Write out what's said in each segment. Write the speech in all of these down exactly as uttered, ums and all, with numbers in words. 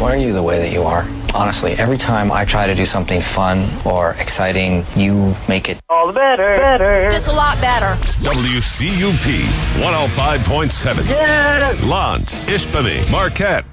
Why are you the way that you are? Honestly, every time I try to do something fun or exciting, you make it all the better, better. Just a lot better. W C U P one oh five point seven. Yeah. Lance, Ishpeming, Marquette.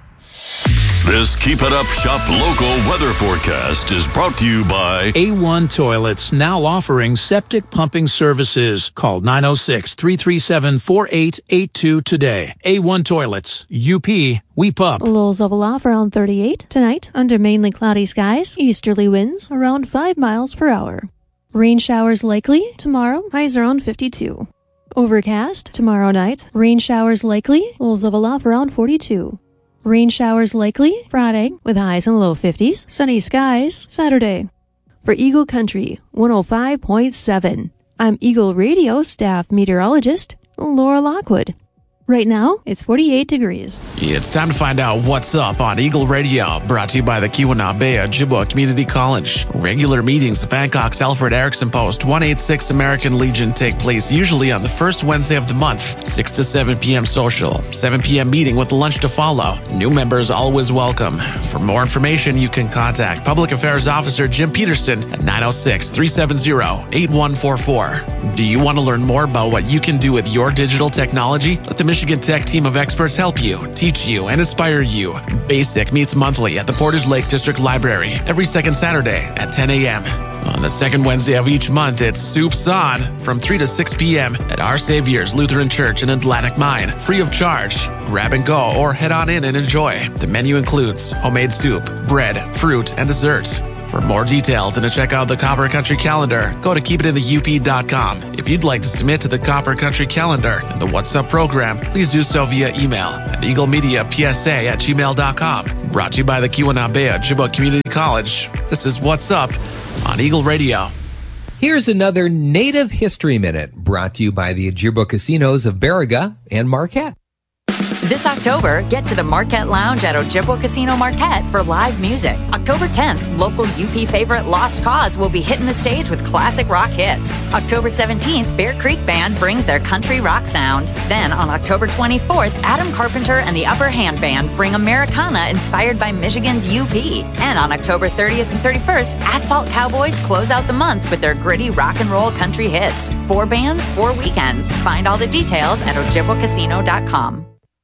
This Keep It Up Shop local weather forecast is brought to you by A one Toilets, now offering septic pumping services. Call nine oh six, three three seven, four eight eight two today. A one Toilets, U P, we pup. Lows level off around thirty-eight. Tonight, under mainly cloudy skies, easterly winds around five miles per hour. Rain showers likely. Tomorrow, highs around fifty-two. Overcast. Tomorrow night, rain showers likely. Lows level off around forty-two. Rain showers likely Friday with highs in the low fifties. Sunny skies Saturday. For Eagle Country one oh five point seven, I'm Eagle Radio staff meteorologist Laura Lockwood. Right now, it's forty-eight degrees. It's time to find out what's up on Eagle Radio, brought to you by the Keweenaw Ojibwa Community College. Regular meetings of Hancock's Alfred Erickson Post one eighty-six American Legion take place usually on the first Wednesday of the month, six to seven p.m. social, seven p.m. meeting with lunch to follow. New members always welcome. For more information, you can contact Public Affairs Officer Jim Peterson at nine oh six, three seven zero, eight one four four. Do you want to learn more about what you can do with your digital technology? Let the Michigan Tech team of experts help you, teach you, and inspire you. BASIC meets monthly at the Portage Lake District Library every second Saturday at ten a.m. On the second Wednesday of each month, it's Soups On from three to six p.m. at Our Savior's Lutheran Church in Atlantic Mine, free of charge. Grab and go or head on in and enjoy. The menu includes homemade soup, bread, fruit, and dessert. For more details and to check out the Copper Country Calendar, go to keep it in the U P dot com. If you'd like to submit to the Copper Country Calendar and the What's Up program, please do so via email at eagle media p s a at gmail dot com. Brought to you by the Keweenaw Ojibwa Community College. This is What's Up on Eagle Radio. Here's another Native History Minute brought to you by the Ojibwa Casinos of Baraga and Marquette. This October, get to the Marquette Lounge at Ojibwa Casino Marquette for live music. October tenth, local U P favorite Lost Cause will be hitting the stage with classic rock hits. October seventeenth, Bear Creek Band brings their country rock sound. Then on October twenty-fourth, Adam Carpenter and the Upper Hand Band bring Americana inspired by Michigan's U P. And on October thirtieth and thirty-first, Asphalt Cowboys close out the month with their gritty rock and roll country hits. Four bands, four weekends. Find all the details at ojibwa casino dot com.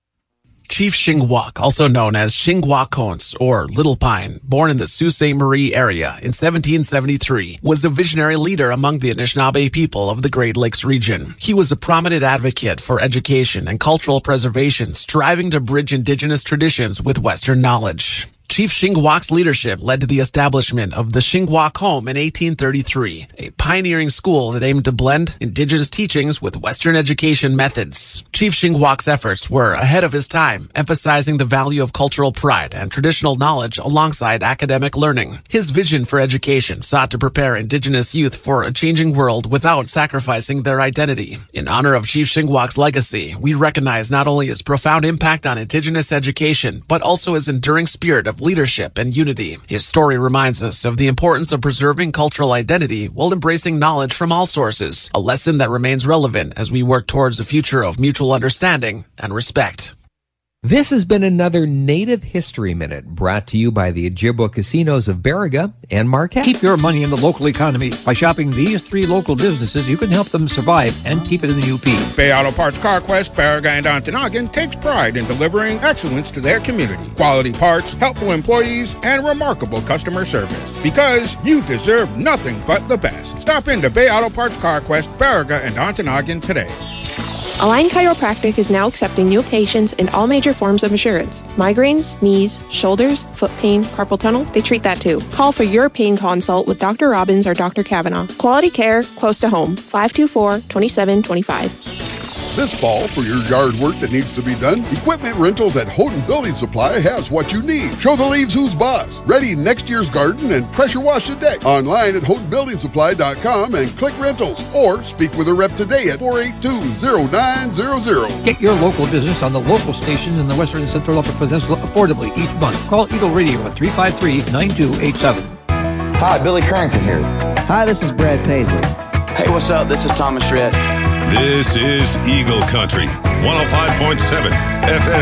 Chief Shingwauk, also known as Shingwaukons or Little Pine, born in the Sault Ste. Marie area in seventeen seventy-three, was a visionary leader among the Anishinaabe people of the Great Lakes region. He was a prominent advocate for education and cultural preservation, striving to bridge Indigenous traditions with Western knowledge. Chief Shingwauk's leadership led to the establishment of the Shingwauk Home in eighteen thirty-three, a pioneering school that aimed to blend Indigenous teachings with Western education methods. Chief Shingwauk's efforts were ahead of his time, emphasizing the value of cultural pride and traditional knowledge alongside academic learning. His vision for education sought to prepare Indigenous youth for a changing world without sacrificing their identity. In honor of Chief Shingwauk's legacy, we recognize not only his profound impact on Indigenous education, but also his enduring spirit of leadership and unity. His story reminds us of the importance of preserving cultural identity while embracing knowledge from all sources, a lesson that remains relevant as we work towards a future of mutual understanding and respect. This has been another Native History Minute brought to you by the Ojibwa Casinos of Baraga and Marquette. Keep your money in the local economy. By shopping these three local businesses, you can help them survive and keep it in the U P. Bay Auto Parts CarQuest, Baraga, and Ontonagon takes pride in delivering excellence to their community. Quality parts, helpful employees, and remarkable customer service. Because you deserve nothing but the best. Stop into Bay Auto Parts CarQuest, Baraga, and Ontonagon today. Align Chiropractic is now accepting new patients in all major forms of insurance. Migraines, knees, shoulders, foot pain, carpal tunnel, they treat that too. Call for your pain consult with Doctor Robbins or Doctor Kavanaugh. Quality care close to home. five two four, two seven two five. This fall, for your yard work that needs to be done, Equipment Rentals at Houghton Building Supply has what you need. Show the leaves who's boss. Ready next year's garden and pressure wash the deck. Online at houghton building supply dot com and click rentals. Or speak with a rep today at four eight two, zero nine zero zero. Get your local business on the local stations in the Western and Central Upper Peninsula affordably each month. Call Eagle Radio at three five three, nine two eight seven. Hi, Billy Currington here. Hi, this is Brad Paisley. Hey, what's up? This is Thomas Shred. This is Eagle Country, one oh five point seven F M.